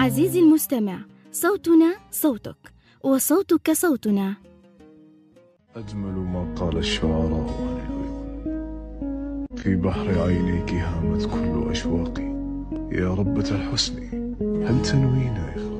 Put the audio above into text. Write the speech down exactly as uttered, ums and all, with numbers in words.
عزيزي المستمع، صوتنا صوتك وصوتك صوتنا. أجمل ما قال الشعراء عن العيون، في بحر عينيك هامت كل أشواقي، يا ربة الحسن هل تنوين إخلاص